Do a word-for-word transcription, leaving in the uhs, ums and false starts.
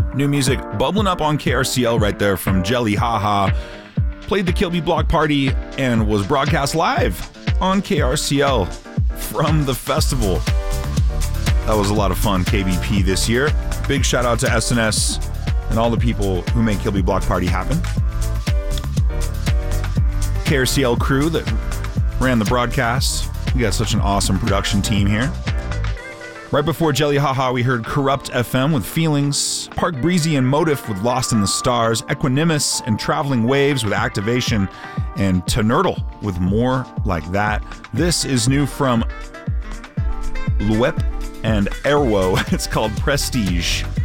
New music bubbling up on K R C L right there from Jelly Haha. Played the Kilby Block Party and was broadcast live on K R C L from the festival. That was a lot of fun, K B P, this year. Big shout out to S N S and all the people who make Kilby Block Party happen. K R C L crew that ran the broadcast. We got such an awesome production team here. Right before Jelly Haha, we heard Corrupt F M with Feelings, Park Breezy and Motif with Lost in the Stars, Equanimus and Traveling Waves with Activation, and Tenerdle with More Like That. This is new from Luep and Erwo. It's called Prestige.